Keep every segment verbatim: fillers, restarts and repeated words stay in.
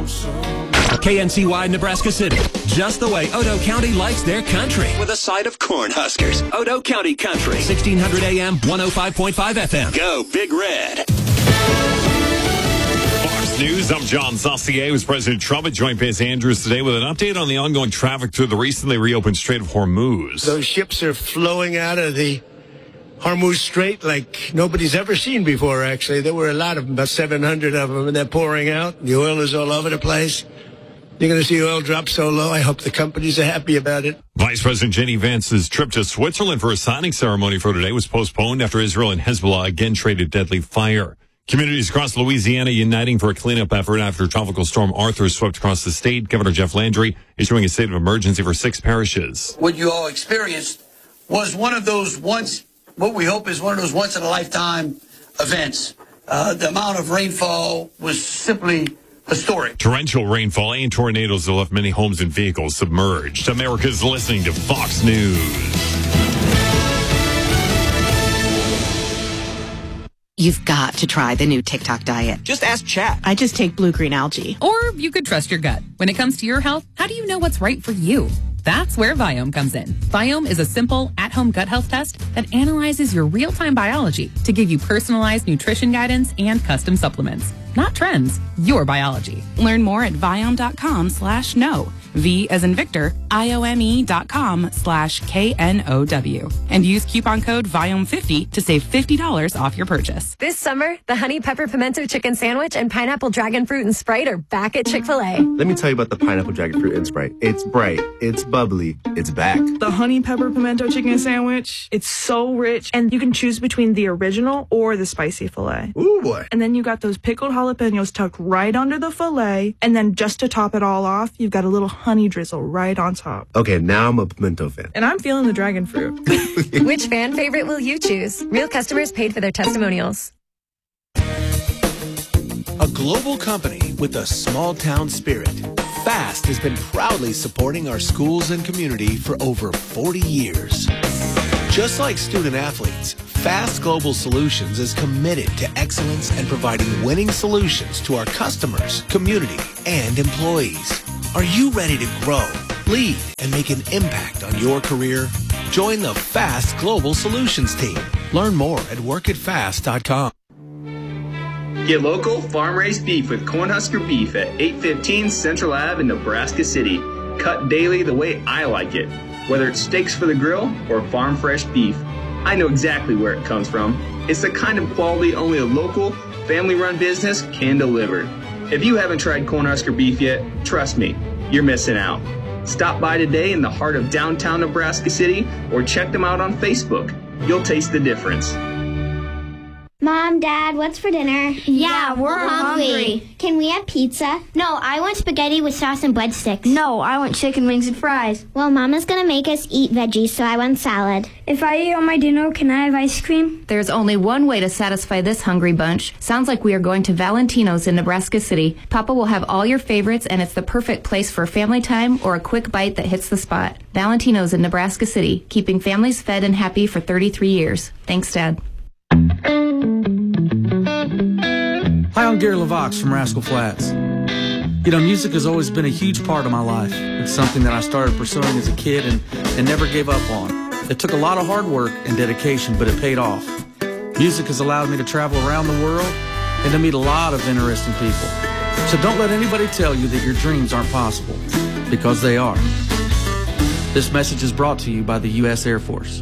K N C Y, Nebraska City. Just the way Odo County likes their country. With a side of Cornhuskers. Odo County Country. sixteen hundred A M, one oh five point five F M. Go Big Red. Fox News, I'm John Saucier. With President Trump at Joint Base Andrews today with an update on the ongoing traffic through the recently reopened Strait of Hormuz. Those ships are flowing out of the Hormuz Strait like nobody's ever seen before, actually. There were a lot of them, about seven hundred of them, and they're pouring out. The oil is all over the place. You're going to see oil drop so low. I hope the companies are happy about it. Vice President Jenny Vance's trip to Switzerland for a signing ceremony for today was postponed after Israel and Hezbollah again traded deadly fire. Communities across Louisiana uniting for a cleanup effort after Tropical Storm Arthur swept across the state. Governor Jeff Landry issuing a state of emergency for six parishes. What you all experienced was one of those once, what we hope is one of those once-in-a-lifetime events. Uh, the amount of rainfall was simply historic. Torrential rainfall and tornadoes have left many homes and vehicles submerged. America's listening to Fox News. You've got to try the new TikTok diet. Just ask Chat. I just take blue-green algae. Or you could trust your gut. When it comes to your health, how do you know what's right for you? That's where Viome comes in. Viome is a simple, at-home gut health test that analyzes your real-time biology to give you personalized nutrition guidance and custom supplements. Not trends, your biology. Learn more at Viome.com slash no. V as in Victor, I-O-M-E dot com slash K-N-O-W. And use coupon code Viome fifty to save fifty dollars off your purchase. This summer, the Honey Pepper Pimento Chicken Sandwich and Pineapple Dragon Fruit and Sprite are back at Chick-fil-A. Let me tell you about the Pineapple Dragon Fruit and Sprite. It's bright, it's bubbly, it's back. The Honey Pepper Pimento Chicken Sandwich, it's so rich, and you can choose between the original or the spicy filet. Ooh, boy. And then you got those pickled jalapenos tucked right under the filet, and then just to top it all off, you've got a little honey drizzle right on top. Okay, now I'm a pimento fan. And I'm feeling the dragon fruit. Which fan favorite will you choose? Real customers paid for their testimonials. A global company with a small town spirit, Fast has been proudly supporting our schools and community for over forty years. Just like student athletes, Fast Global Solutions is committed to excellence and providing winning solutions to our customers, community, and employees. Are you ready to grow, lead, and make an impact on your career? Join the Fast Global Solutions team. Learn more at work at fast dot com. Get local, farm-raised beef with Cornhusker Beef at eight fifteen Central Avenue in Nebraska City. Cut daily the way I like it. Whether it's steaks for the grill or farm-fresh beef, I know exactly where it comes from. It's the kind of quality only a local, family-run business can deliver. If you haven't tried Cornhusker Beef yet, trust me, you're missing out. Stop by today in the heart of downtown Nebraska City or check them out on Facebook. You'll taste the difference. Mom, Dad, what's for dinner? Yeah, we're, we're hungry. hungry. Can we have pizza? No, I want spaghetti with sauce and breadsticks. No, I want chicken wings and fries. Well, Mama's gonna make us eat veggies, so I want salad. If I eat all my dinner, can I have ice cream? There's only one way to satisfy this hungry bunch. Sounds like we are going to Valentino's in Nebraska City. Papa will have all your favorites, and it's the perfect place for family time or a quick bite that hits the spot. Valentino's in Nebraska City, keeping families fed and happy for thirty-three years. Thanks, Dad. Hi, I'm Gary LaVox from Rascal Flatts. You know, music has always been a huge part of my life. It's something that I started pursuing as a kid and, and never gave up on. It took a lot of hard work and dedication, but it paid off. Music has allowed me to travel around the world and to meet a lot of interesting people. So don't let anybody tell you that your dreams aren't possible, because they are. This message is brought to you by the U S Air Force.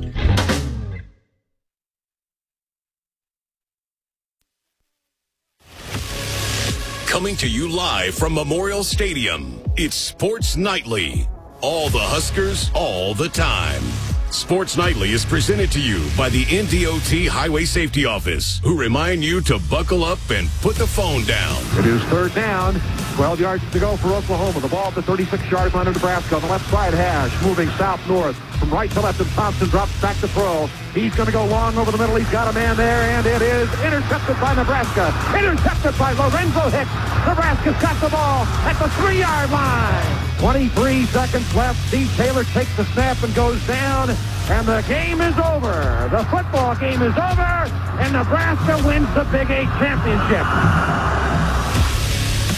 Coming to you live from Memorial Stadium, it's Sports Nightly. All the Huskers, all the time. Sports Nightly is presented to you by the N D O T Highway Safety Office, who remind you to buckle up and put the phone down. It is third down, twelve yards to go for Oklahoma. The ball at the thirty-six yard line of Nebraska. On the left side, Hash moving south-north from right to left, and Thompson drops back to throw. He's going to go long over the middle. He's got a man there, and it is intercepted by Nebraska. Intercepted by Lorenzo Hicks. Nebraska's got the ball at the three yard line. twenty-three seconds left. Steve Taylor takes the snap and goes down, and the game is over. The football game is over, and Nebraska wins the Big Eight championship.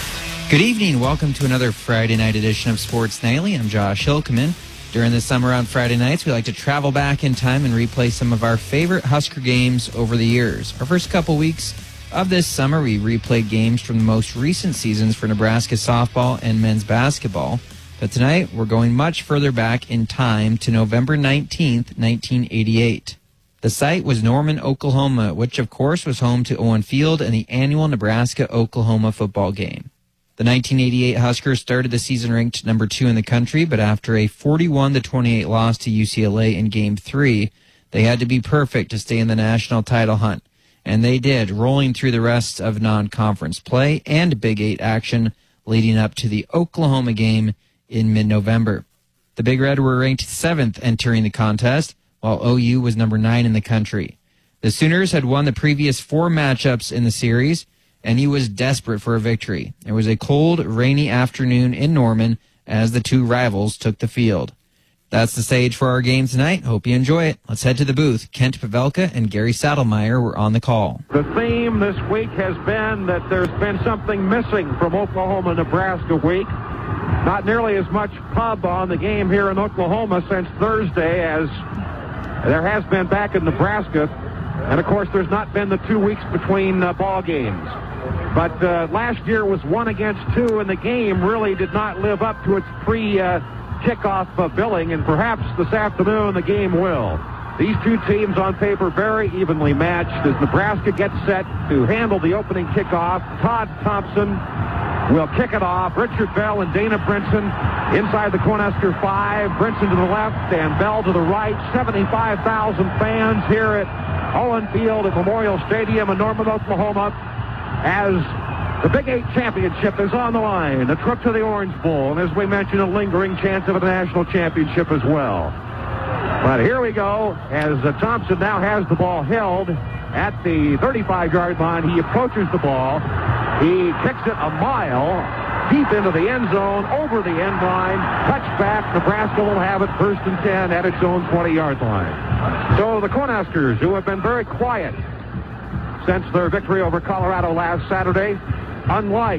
Good evening. Welcome to another Friday night edition of Sports Nightly. I'm Josh Hilkeman. During the summer on Friday nights, we like to travel back in time and replay some of our favorite Husker games over the years. Our first couple weeks of this summer, we replayed games from the most recent seasons for Nebraska softball and men's basketball. But tonight, we're going much further back in time to November nineteenth, nineteen eighty-eight. The site was Norman, Oklahoma, which of course was home to Owen Field and the annual Nebraska-Oklahoma football game. The nineteen eighty-eight Huskers started the season ranked number two in the country, but after a forty-one to twenty-eight loss to U C L A in Game three, they had to be perfect to stay in the national title hunt. And they did, rolling through the rest of non-conference play and Big Eight action leading up to the Oklahoma game in mid-November. The Big Red were ranked seventh entering the contest, while O U was number nine in the country. The Sooners had won the previous four matchups in the series, and he was desperate for a victory. It was a cold, rainy afternoon in Norman as the two rivals took the field. That's the stage for our game tonight. Hope you enjoy it. Let's head to the booth. Kent Pavelka and Gary Saddlemeyer were on the call. The theme this week has been that there's been something missing from Oklahoma-Nebraska week. Not nearly as much pub on the game here in Oklahoma since Thursday as there has been back in Nebraska. And, of course, there's not been the two weeks between uh, ball games. But uh, last year was one against two, and the game really did not live up to its pre-kickoff uh, uh, billing, and perhaps this afternoon the game will. These two teams on paper very evenly matched as Nebraska gets set to handle the opening kickoff. Todd Thompson will kick it off. Richard Bell and Dana Brinson inside the Cornhusker five. Brinson to the left and Bell to the right. seventy-five thousand fans here at Owen Field at Memorial Stadium in Norman, Oklahoma, as the Big Eight championship is on the line. A trip to the Orange Bowl, and as we mentioned, a lingering chance of a national championship as well. But here we go, as uh, Thompson now has the ball held at the thirty-five-yard line. He approaches the ball. He kicks it a mile deep into the end zone, over the end line. Touchback. Nebraska will have it first and ten at its own twenty-yard line. So the Cornhuskers, who have been very quiet since their victory over Colorado last Saturday, unlike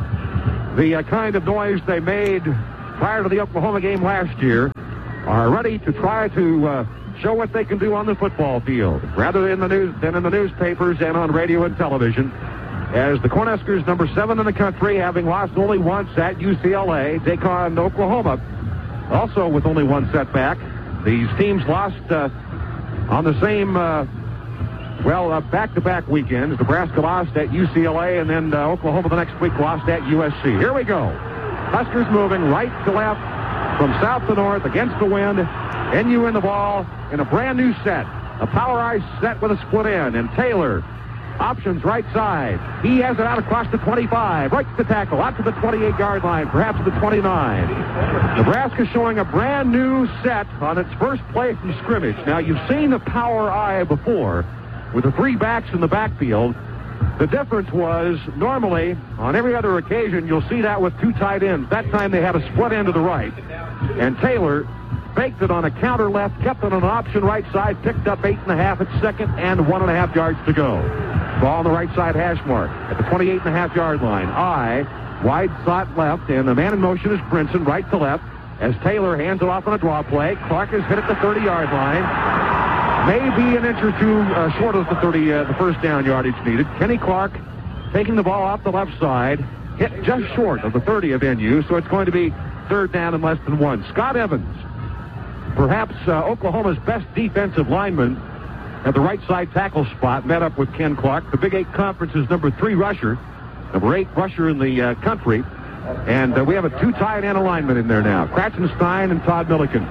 the uh, kind of noise they made prior to the Oklahoma game last year, are ready to try to uh, show what they can do on the football field, rather than in the news than in the newspapers and on radio and television. As the Cornhuskers, number seven in the country, having lost only once at U C L A, take on Oklahoma, also with only one setback. These teams lost uh, on the same, uh, well, uh, back-to-back weekends. Nebraska lost at U C L A, and then uh, Oklahoma the next week lost at U S C. Here we go. Huskers moving right to left, from south to north, against the wind. N U in the ball in a brand new set. A power ice set with a split end. And Taylor, options right side. He has it out across the twenty-five. Right to the tackle, out to the twenty-eight-yard line, perhaps the twenty-nine. Nebraska showing a brand new set on its first play from scrimmage. Now, you've seen the power eye before with the three backs in the backfield. The difference was, normally, on every other occasion, you'll see that with two tight ends. That time they had a split end to the right. And Taylor faked it on a counter left, kept it on an option right side, picked up eight and a half at second, and one and a half yards to go. Ball on the right side hash mark at the twenty-eight and a half yard line. I, wide slot left, and the man in motion is Brinson, right to left, as Taylor hands it off on a draw play. Clark has hit at the thirty-yard line. Maybe an inch or two uh, short of the thirty, uh, the first down yardage needed. Kenny Clark taking the ball off the left side, hit just short of the thirty of N U, so it's going to be third down and less than one. Scott Evans, perhaps uh, Oklahoma's best defensive lineman at the right side tackle spot, met up with Ken Clark. The Big Eight Conference's number three rusher, number eight rusher in the uh, country, and uh, we have a two tight end alignment in there now. Kratzenstein and Todd Milliken.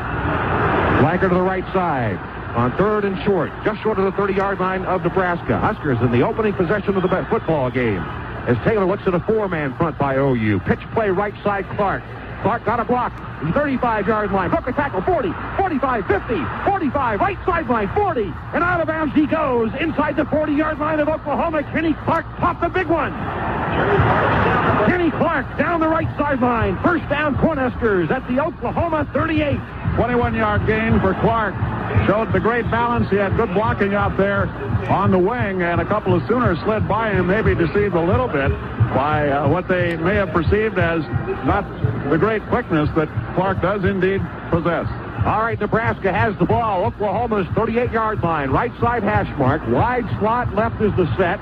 Flanker to the right side. On third and short, just short of the thirty-yard line of Nebraska. Huskers in the opening possession of the football game as Taylor looks at a four-man front by O U. Pitch play right side Clark. Clark got a block. thirty-five-yard line. Broke a tackle. forty, forty-five, fifty, forty-five. Right sideline. forty. And out of bounds he goes. Inside the forty-yard line of Oklahoma. Kenny Clark popped the big one. Kenny Clark down the right sideline. line. First down, Cornhuskers at the Oklahoma thirty-eight. twenty-one-yard gain for Clark. Showed the great balance. He had good blocking out there on the wing, and a couple of Sooners slid by him, maybe deceived a little bit by uh, what they may have perceived as not the great quickness that Clark does indeed possess. All right, Nebraska has the ball. Oklahoma's thirty-eight-yard line. Right side hash mark. Wide slot. Left is the set.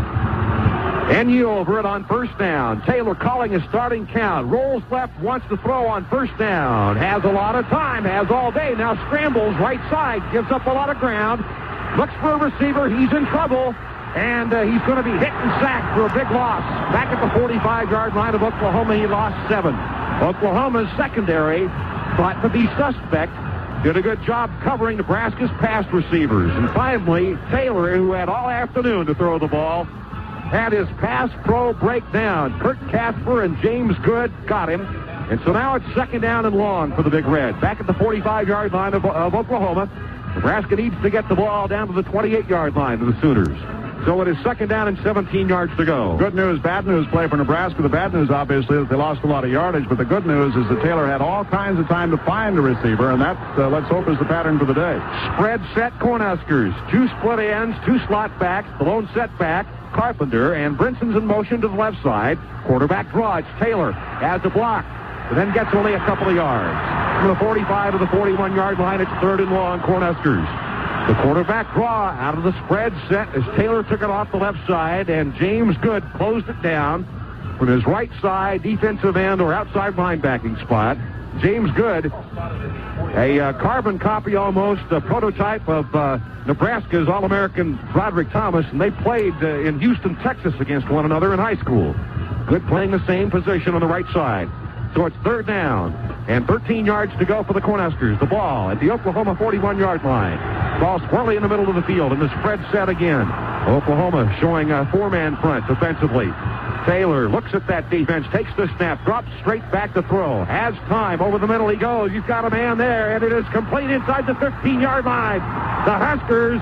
N U over it on first down. Taylor calling a starting count. Rolls left, wants to throw on first down. Has a lot of time, has all day. Now scrambles right side, gives up a lot of ground. Looks for a receiver. He's in trouble. And uh, he's going to be hit and sacked for a big loss. Back at the forty-five-yard line of Oklahoma, he lost seven. Oklahoma's secondary, thought to be suspect, did a good job covering Nebraska's pass receivers. And finally, Taylor, who had all afternoon to throw the ball, had his pass pro break down. Kurt Casper and James Good got him. And so now it's second down and long for the Big Red. Back at the forty-five-yard line of, of Oklahoma. Nebraska needs to get the ball down to the twenty-eight-yard line of the Sooners. So it is second down and seventeen yards to go. Good news, bad news play for Nebraska. The bad news, obviously, is they lost a lot of yardage, but the good news is that Taylor had all kinds of time to find the receiver, and that, uh, let's hope, is the pattern for the day. Spread set Cornhuskers. Two split ends, two slot backs, the lone set back, Carpenter, and Brinson's in motion to the left side. Quarterback draw. It's Taylor. Has the block, but then gets only a couple of yards. From the forty-five to the forty-one-yard line, it's third and long, Cornhuskers. The quarterback draw out of the spread set as Taylor took it off the left side, and James Good closed it down from his right side defensive end or outside linebacking spot. James Good, a uh, carbon copy almost, a prototype of uh, Nebraska's All-American Broderick Thomas, and they played uh, in Houston, Texas against one another in high school. Good playing the same position on the right side. So it's third down and thirteen yards to go for the Cornhuskers. The ball at the Oklahoma forty-one-yard line. Ball squarely in the middle of the field, and the spread set again. Oklahoma showing a four-man front defensively. Taylor looks at that defense, takes the snap, drops straight back to throw. Has time. Over the middle he goes. You've got a man there, and it is complete inside the fifteen-yard line. The Huskers,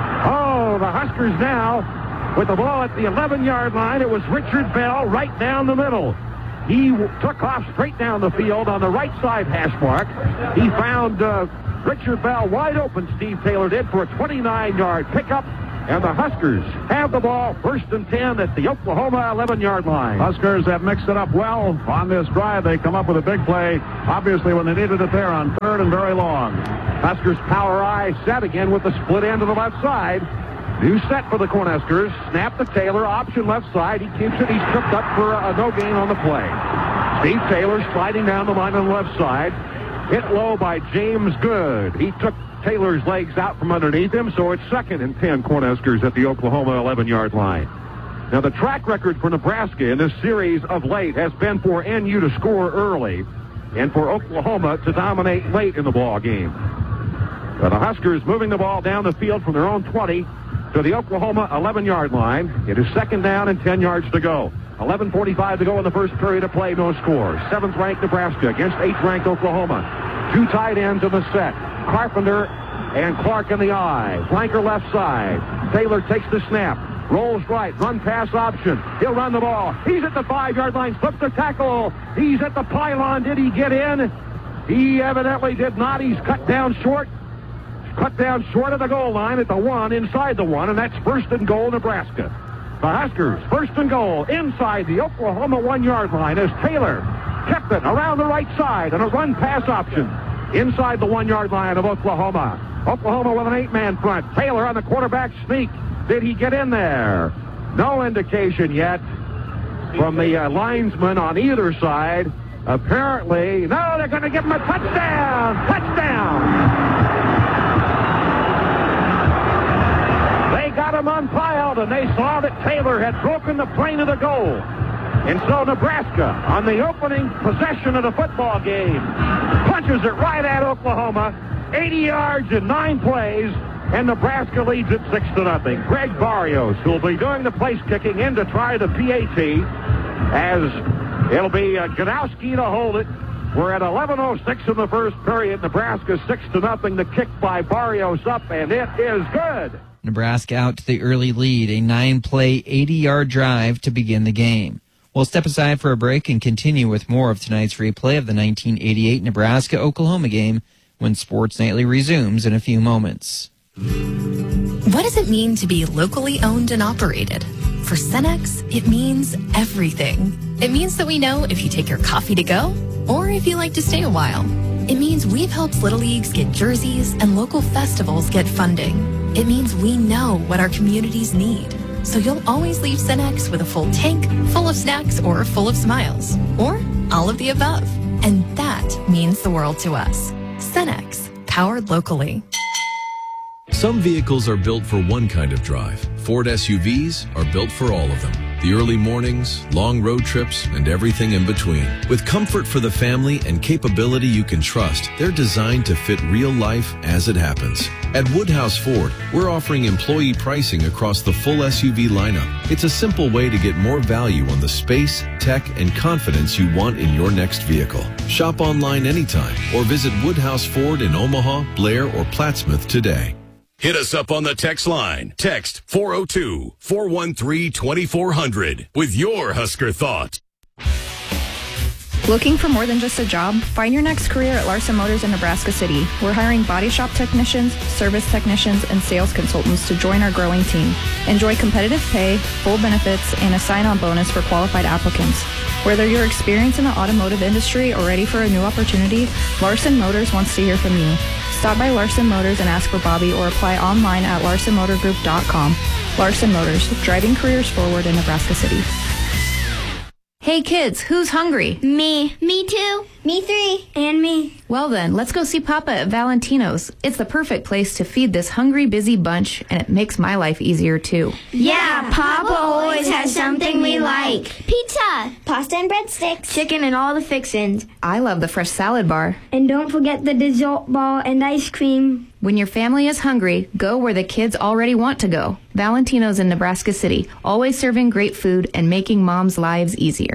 oh, the Huskers now with the ball at the eleven-yard line. It was Richard Bell right down the middle. He w- took off straight down the field on the right side hash mark. He found uh, Richard Bell wide open, Steve Taylor did, for a twenty-nine-yard pickup. And the Huskers have the ball first and ten at the Oklahoma eleven-yard line. Huskers have mixed it up well on this drive. They come up with a big play, obviously, when they needed it there on third and very long. Huskers power I set again with the split end to the left side. New set for the Cornhuskers. Snap to Taylor, option left side. He keeps it. He's tripped up for a, a no gain on the play. Steve Taylor sliding down the line on the left side. Hit low by James Good. He took Taylor's legs out from underneath him, so it's second and ten Cornhuskers at the Oklahoma eleven-yard line. Now, the track record for Nebraska in this series of late has been for N U to score early and for Oklahoma to dominate late in the ball game. But the Huskers moving the ball down the field from their own twenty to the Oklahoma eleven-yard line. It is second down and ten yards to go. eleven forty-five to go in the first period of play, no score. seventh-ranked Nebraska against eighth-ranked Oklahoma. Two tight ends in the set. Carpenter and Clark in the eye. Flanker left side. Taylor takes the snap. Rolls right. Run pass option. He'll run the ball. He's at the five-yard line. Flips the tackle. He's at the pylon. Did he get in? He evidently did not. He's cut down short. Cut down short of the goal line at the one, inside the one, and that's first and goal, Nebraska. The Huskers, first and goal, inside the Oklahoma one-yard line as Taylor kept it around the right side on a run-pass option inside the one-yard line of Oklahoma. Oklahoma with an eight-man front. Taylor on the quarterback sneak. Did he get in there? No indication yet from the uh, linesman on either side. Apparently, no, they're going to give him a touchdown! Touchdown! They got him unpiled, and they saw that Taylor had broken the plane of the goal. And so Nebraska, on the opening possession of the football game, punches it right at Oklahoma, eighty yards in nine plays, and Nebraska leads it six to nothing. Greg Barrios, who will be doing the place kicking in to try the P A T, as it'll be uh, Gadowski to hold it. We're at eleven oh six in the first period. Nebraska six to nothing. The kick by Barrios up, and it is good. Nebraska out to the early lead, a nine-play, eighty-yard drive to begin the game. We'll step aside for a break and continue with more of tonight's replay of the nineteen eighty-eight Nebraska-Oklahoma game when Sports Nightly resumes in a few moments. What does it mean to be locally owned and operated? For Cenex, it means everything. It means that we know if you take your coffee to go or if you like to stay a while. It means we've helped Little Leagues get jerseys and local festivals get funding. It means we know what our communities need. So you'll always leave Cenex with a full tank, full of snacks, or full of smiles. Or all of the above. And that means the world to us. Cenex, powered locally. Some vehicles are built for one kind of drive. Ford S U Vs are built for all of them. The early mornings, long road trips, and everything in between. With comfort for the family and capability you can trust, they're designed to fit real life as it happens. At Woodhouse Ford, we're offering employee pricing across the full S U V lineup. It's a simple way to get more value on the space, tech, and confidence you want in your next vehicle. Shop online anytime or visit Woodhouse Ford in Omaha, Blair, or Plattsmouth today. Hit us up on the text line. Text four oh two, four one three, two four zero zero with your Husker thought. Looking for more than just a job? Find your next career at Larson Motors in Nebraska City. We're hiring body shop technicians, service technicians, and sales consultants to join our growing team. Enjoy competitive pay, full benefits, and a sign-on bonus for qualified applicants. Whether you're experienced in the automotive industry or ready for a new opportunity, Larson Motors wants to hear from you. Stop by Larson Motors and ask for Bobby or apply online at larson motor group dot com. Larson Motors, driving careers forward in Nebraska City. Hey kids, who's hungry? Me. Me too. Me three. And me. Well then, let's go see Papa at Valentino's. It's the perfect place to feed this hungry, busy bunch, and it makes my life easier too. Yeah, Papa always has something we like. Pizza, pasta and breadsticks, chicken and all the fixins. I love the fresh salad bar. And don't forget the dessert ball and ice cream. When your family is hungry, go where the kids already want to go. Valentino's in Nebraska City, always serving great food and making moms' lives easier.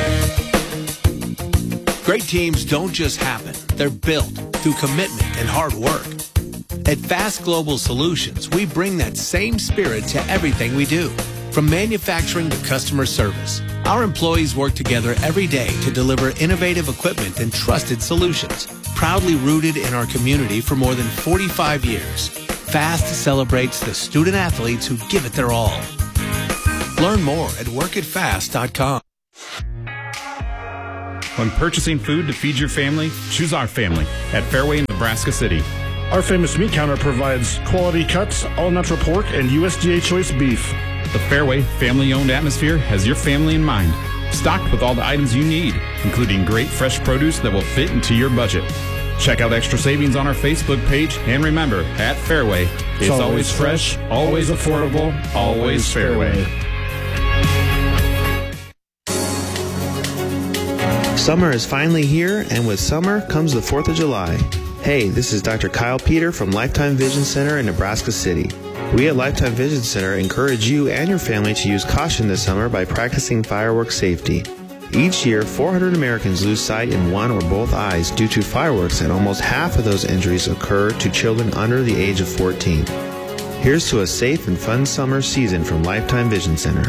Great teams don't just happen. They're built through commitment and hard work. At Fast Global Solutions, we bring that same spirit to everything we do. From manufacturing to customer service, our employees work together every day to deliver innovative equipment and trusted solutions. Proudly rooted in our community for more than forty-five years, Fast celebrates the student athletes who give it their all. Learn more at work at fast dot com. When purchasing food to feed your family, choose our family at Fairway in Nebraska City. Our famous meat counter provides quality cuts, all-natural pork, and U S D A choice beef. The Fairway family-owned atmosphere has your family in mind. Stocked with all the items you need, including great fresh produce that will fit into your budget. Check out extra savings on our Facebook page, and remember, at Fairway, it's, it's always, always fresh, always affordable, always Fairway. Summer is finally here, and with summer comes the fourth of July. Hey, this is Doctor Kyle Peter from Lifetime Vision Center in Nebraska City. We at Lifetime Vision Center encourage you and your family to use caution this summer by practicing fireworks safety. Each year, four hundred Americans lose sight in one or both eyes due to fireworks, and almost half of those injuries occur to children under the age of fourteen. Here's to a safe and fun summer season from Lifetime Vision Center.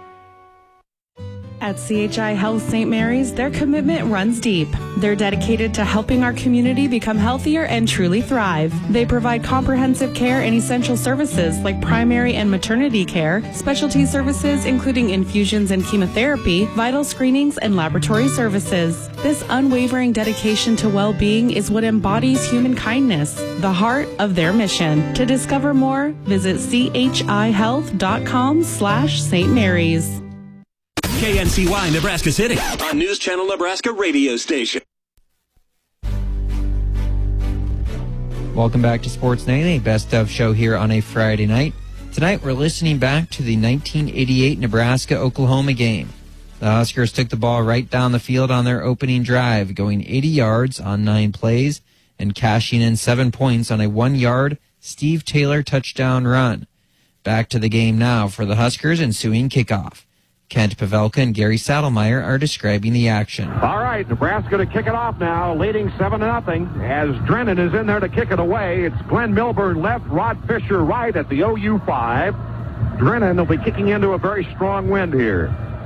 At C H I Health Saint Mary's, their commitment runs deep. They're dedicated to helping our community become healthier and truly thrive. They provide comprehensive care and essential services like primary and maternity care, specialty services including infusions and chemotherapy, vital screenings, and laboratory services. This unwavering dedication to well-being is what embodies human kindness, the heart of their mission. To discover more, visit c h i health dot com slash Saint Mary's. K N C Y Nebraska City, a News Channel Nebraska radio station. Welcome back to Sports Nightly, best of show here on a Friday night. Tonight we're listening back to the nineteen eighty-eight Nebraska-Oklahoma game. The Huskers took the ball right down the field on their opening drive, going eighty yards on nine plays and cashing in seven points on a one-yard Steve Taylor touchdown run. Back to the game now for the Huskers' ensuing kickoff. Kent Pavelka and Gary Saddlemeyer are describing the action. All right, Nebraska to kick it off now, leading seven to nothing. As Drennan is in there to kick it away, it's Glenn Milburn left, Rod Fisher right at the O U five. Drennan will be kicking into a very strong wind here.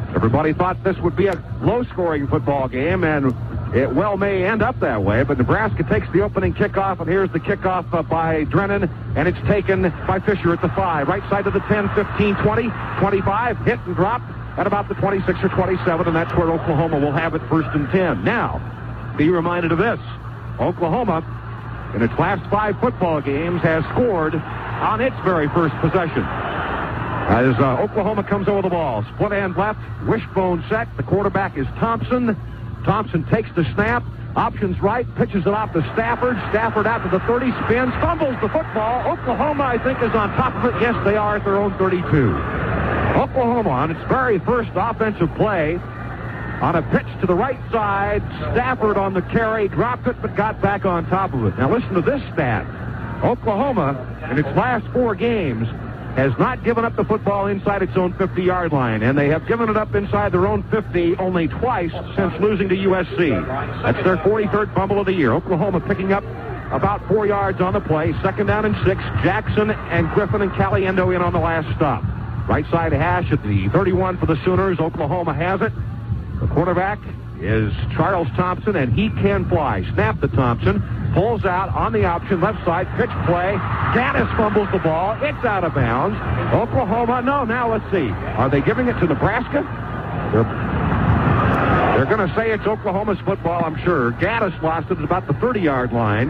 Everybody thought this would be a low-scoring football game, and it well may end up that way, but Nebraska takes the opening kickoff, and here's the kickoff uh, by Drennan, and it's taken by Fisher at the five. Right side to the ten, fifteen, twenty, twenty-five, hit and drop at about the twenty-six or twenty-seven, and that's where Oklahoma will have it first and ten. Now, be reminded of this. Oklahoma, in its last five football games, has scored on its very first possession. As uh, Oklahoma comes over the ball, split end left, wishbone set. The quarterback is Thompson. Thompson takes the snap, options right, pitches it off to Stafford. Stafford out to the thirty, spins, fumbles the football. Oklahoma, I think, is on top of it. Yes, they are at their own thirty-two. Oklahoma, on its very first offensive play, on a pitch to the right side, Stafford on the carry, dropped it, but got back on top of it. Now listen to this stat. Oklahoma, in its last four games, has not given up the football inside its own fifty-yard line, and they have given it up inside their own fifty only twice since losing to U S C. That's their forty-third fumble of the year. Oklahoma picking up about four yards on the play. Second down and six. Jackson and Griffin and Caliendo in on the last stop. Right side hash at the thirty-one for the Sooners. Oklahoma has it. The quarterback is Charles Thompson, and he can fly. Snap to Thompson. Pulls out on the option, left side, pitch play. Gaddis fumbles the ball. It's out of bounds. Oklahoma, no, now let's see. Are they giving it to Nebraska? They're, they're going to say it's Oklahoma's football, I'm sure. Gaddis lost it at about the thirty-yard line.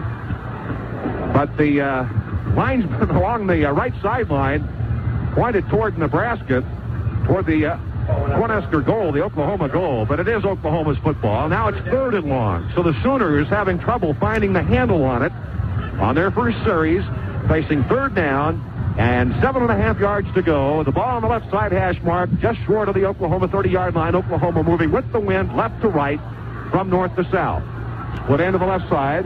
But the uh, linesman along the uh, right sideline pointed toward Nebraska, toward the uh, Cornhusker goal, the Oklahoma goal, but it is Oklahoma's football. Now it's third and long, so the Sooners having trouble finding the handle on it on their first series, facing third down and seven and a half yards to go. The ball on the left side hash mark, just short of the Oklahoma thirty-yard line. Oklahoma moving with the wind, left to right, from north to south. Split end to the left side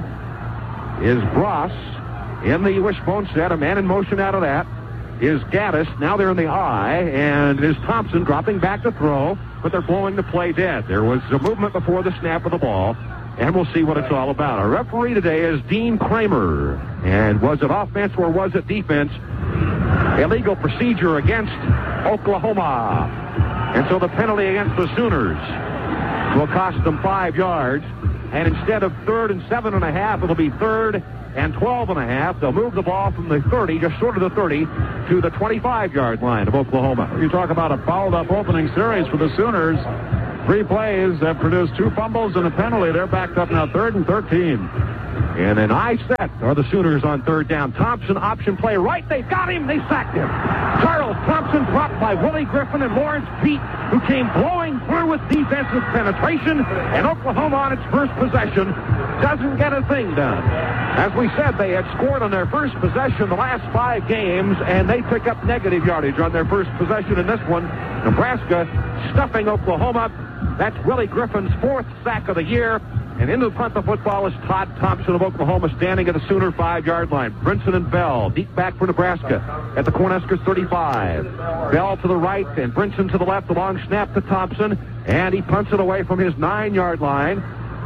is Bross in the wishbone set, a man in motion out of that. Is Gaddis. Now they're in the eye, and is Thompson dropping back to throw, but they're blowing the play dead. There was a movement before the snap of the ball, and we'll see what it's all about. Our referee today is Dean Kramer, and was it offense or was it defense? Illegal procedure against Oklahoma, and so the penalty against the Sooners will cost them five yards, and instead of third and seven and a half, it'll be third and twelve and a half. They'll move the ball from the thirty, just short of the thirty, to the twenty-five-yard line of Oklahoma. You talk about a fouled-up opening series for the Sooners. Three plays have produced two fumbles and a penalty. They're backed up now third and thirteen. And an eye set are the Sooners on third down. Thompson, option play right. They've got him. They sacked him. Charles Thompson dropped by Willie Griffin and Lawrence Pete, who came blowing through with defensive penetration. And Oklahoma on its first possession doesn't get a thing done. As we said, they had scored on their first possession the last five games, and they pick up negative yardage on their first possession in this one. Nebraska stuffing Oklahoma. That's Willie Griffin's fourth sack of the year. And into the punt the football is Todd Thompson of Oklahoma, standing at the Sooner five-yard line. Brinson and Bell, deep back for Nebraska at the Cornhuskers thirty-five. Bell to the right and Brinson to the left. A long snap to Thompson, and he punts it away from his nine-yard line.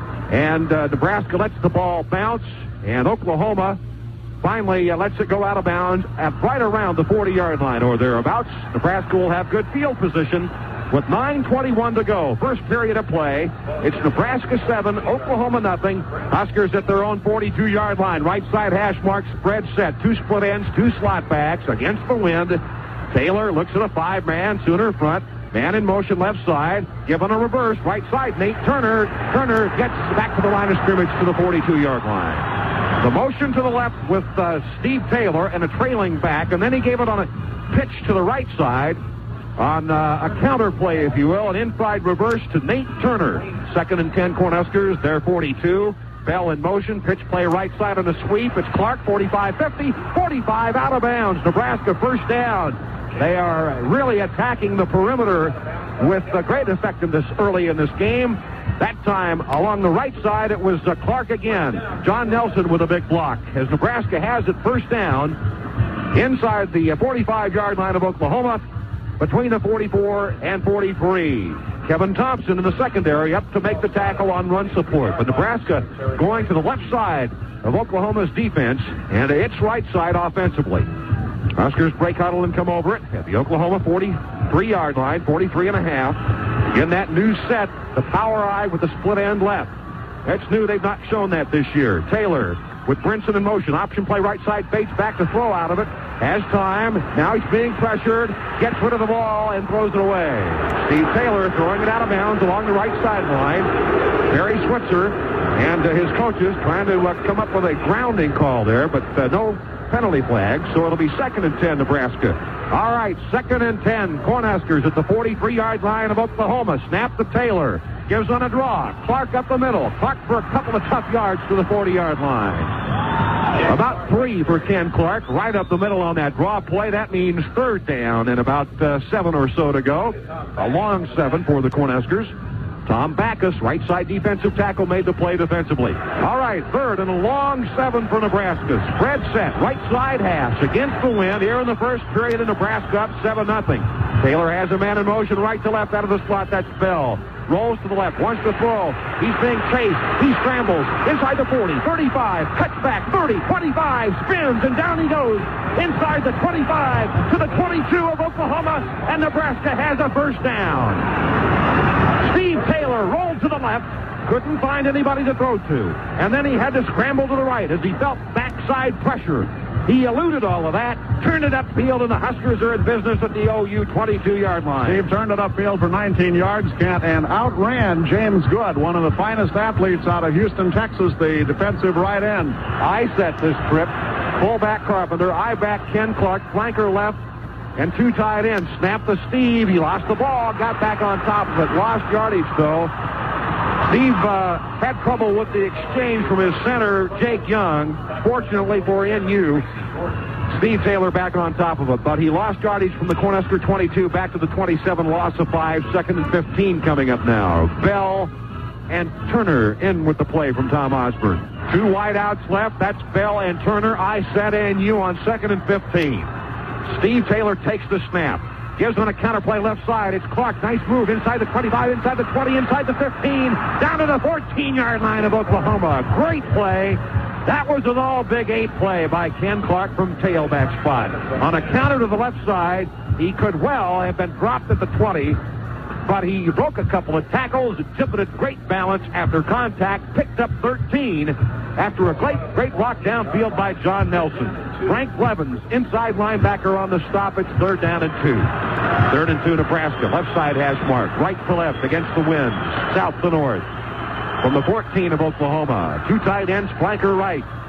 And uh, Nebraska lets the ball bounce, and Oklahoma finally uh, lets it go out of bounds at right around the forty-yard line or thereabouts. Nebraska will have good field position with nine twenty-one to go. First period of play. It's Nebraska seven, Oklahoma nothing. Huskers at their own forty-two-yard line. Right side hash mark, spread set. Two split ends, two slot backs against the wind. Taylor looks at a five-man, Sooner front. Man in motion left side. Given a reverse. Right side, Nate Turner. Turner gets back to the line of scrimmage to the forty-two-yard line. The motion to the left with uh, Steve Taylor and a trailing back, and then he gave it on a pitch to the right side on uh, a counter play, if you will, an inside reverse to Nate Turner. Second and ten Cornhuskers, they're forty-two. Bell in motion, pitch play right side on the sweep. It's Clark, forty-five fifty, forty-five out of bounds. Nebraska first down. They are really attacking the perimeter with uh, great effectiveness early in this game. That time, along the right side, it was uh, Clark again. John Nelson with a big block. As Nebraska has it first down inside the uh, forty-five-yard line of Oklahoma, between the forty-four and forty-three. Kevin Thompson in the secondary up to make the tackle on run support. But Nebraska going to the left side of Oklahoma's defense and its right side offensively. Huskers break huddle and come over it at the Oklahoma forty-three-yard line, forty-three and a half. In that new set, the power eye with the split end left. That's new. They've not shown that this year. Taylor with Brinson in motion. Option play right side, fades back to throw out of it. Has time. Now he's being pressured. Gets rid of the ball and throws it away. Steve Taylor throwing it out of bounds along the right sideline. Barry Switzer and uh, his coaches trying to uh, come up with a grounding call there, but uh, no penalty flag, so it'll be second and ten, Nebraska. All right, second and ten. Cornhuskers at the forty-three-yard line of Oklahoma. Snap to Taylor. Gives on a draw. Clark up the middle. Clark for a couple of tough yards to the forty-yard line. About three for Ken Clark. Right up the middle on that draw play. That means third down and about uh, seven or so to go. A long seven for the Cornhuskers. Tom Backus, right side defensive tackle, made the play defensively. All right, third and a long seven for Nebraska. Spread set, right side hash against the wind here in the first period, and Nebraska up seven nothing. Taylor has a man in motion right to left out of the slot. That's Bell. Rolls to the left, wants to throw. He's being chased. He scrambles inside the forty, thirty-five, cuts back, thirty, twenty-five, spins, and down he goes inside the twenty-five to the twenty-two of Oklahoma, and Nebraska has a first down. Steve Taylor rolled to the left, couldn't find anybody to throw to, and then he had to scramble to the right as he felt backside pressure. He eluded all of that, turned it upfield, and the Huskers are in business at the O U twenty-two-yard line. Steve turned it upfield for nineteen yards, Kent, and outran James Good, one of the finest athletes out of Houston, Texas, the defensive right end. I set this trip. Fullback Carpenter, I back Ken Clark, flanker left, and two tight ends. Snap to Steve. He lost the ball, got back on top of it. Lost yardage, though. Steve uh, had trouble with the exchange from his center, Jake Young. Fortunately for N U, Steve Taylor back on top of it. But he lost yardage from the Cornhusker twenty-two back to the twenty-seven, loss of five. Second and fifteen coming up now. Bell and Turner in with the play from Tom Osborne. Two wideouts left. That's Bell and Turner. I set N U on second and fifteen. Steve Taylor takes the snap. Gives on a counterplay left side. It's Clark. Nice move inside the twenty-five, inside the twenty, inside the fifteen, down to the fourteen-yard line of Oklahoma. Great play. That was an all-Big Eight play by Ken Clark from tailback spot. On a counter to the left side, he could well have been dropped at the twenty, but he broke a couple of tackles, exhibited great balance after contact, picked up thirteen after a great, great block downfield by John Nelson. Frank Blevins, inside linebacker on the stop. It's third down and two. Third and two, Nebraska. Left side hash mark. Right to left against the wind. South to north. From the fourteen of Oklahoma. Two tight ends, flanker right.